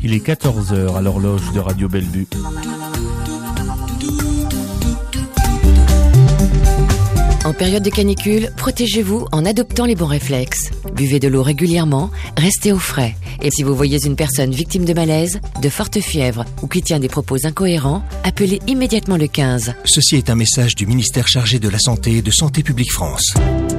Il est 14h à l'horloge de Radio Bellevue. En période de canicule, protégez-vous en adoptant les bons réflexes. Buvez de l'eau régulièrement, restez au frais. Et si vous voyez une personne victime de malaise, de forte fièvre ou qui tient des propos incohérents, appelez immédiatement le 15. Ceci est un message du ministère chargé de la Santé et de Santé publique France.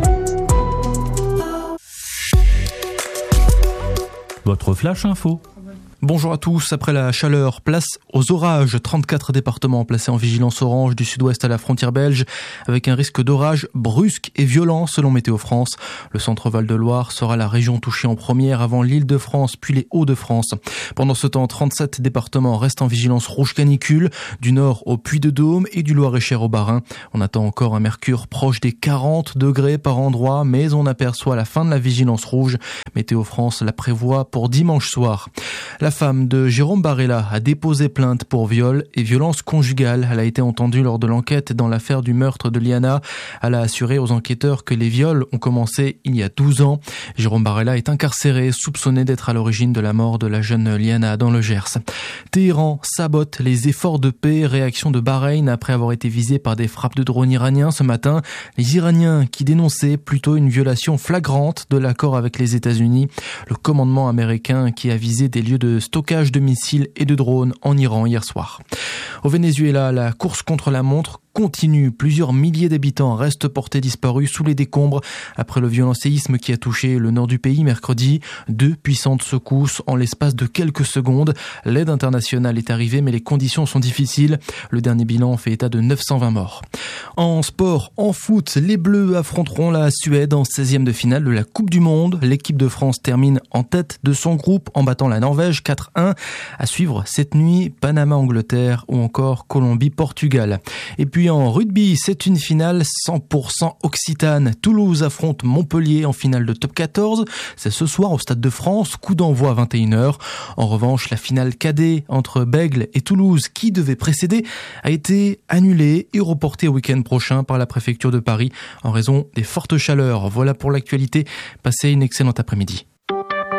Votre flash info. Bonjour à tous, après la chaleur, place aux orages. 34 départements placés en vigilance orange du sud-ouest à la frontière belge, avec un risque d'orage brusque et violent selon Météo France. Le centre Val-de-Loire sera la région touchée en première avant l'Île-de-France puis les Hauts-de-France. Pendant ce temps, 37 départements restent en vigilance rouge canicule, du nord au Puy-de-Dôme et du Loir-et-Cher au Bas-Rhin. On attend encore un mercure proche des 40 degrés par endroit, mais on aperçoit la fin de la vigilance rouge. Météo France la prévoit pour dimanche soir. La femme de Jérôme Barella a déposé plainte pour viol et violence conjugale. Elle a été entendue lors de l'enquête dans l'affaire du meurtre de Liana. Elle a assuré aux enquêteurs que les viols ont commencé il y a 12 ans. Jérôme Barella est incarcéré, soupçonné d'être à l'origine de la mort de la jeune Liana dans le Gers. Téhéran sabote les efforts de paix. Réaction de Bahreïn après avoir été visé par des frappes de drones iraniens ce matin. Les Iraniens qui dénonçaient plutôt une violation flagrante de l'accord avec les États-Unis. Le commandement américain qui a visé des lieux de stockage de missiles et de drones en Iran hier soir. Au Venezuela, la course contre la montre continue. Plusieurs milliers d'habitants restent portés disparus sous les décombres après le violent séisme qui a touché le nord du pays mercredi. 2 puissantes secousses en l'espace de quelques secondes. L'aide internationale est arrivée, mais les conditions sont difficiles. Le dernier bilan fait état de 920 morts. En sport, en foot, les Bleus affronteront la Suède en 16e de finale de la Coupe du Monde. L'équipe de France termine en tête de son groupe en battant la Norvège 4-1. À suivre cette nuit, Panama-Angleterre ou encore Colombie-Portugal. Et puis en rugby, c'est une finale 100% occitane. Toulouse affronte Montpellier en finale de top 14. C'est ce soir au Stade de France, coup d'envoi à 21h. En revanche, la finale cadet entre Bègles et Toulouse, qui devait précéder, a été annulée et reportée au week-end prochain par la préfecture de Paris en raison des fortes chaleurs. Voilà pour l'actualité. Passez une excellente après-midi.